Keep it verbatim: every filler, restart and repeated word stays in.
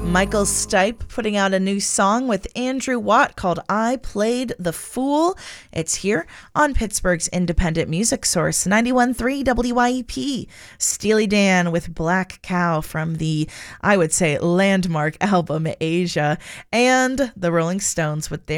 Michael Stipe putting out a new song with Andrew Watt called I Played the Fool. It's here on Pittsburgh's independent music source, ninety-one point three W I E P. Steely Dan with Black Cow from the, I would say, landmark album Asia. And the Rolling Stones with their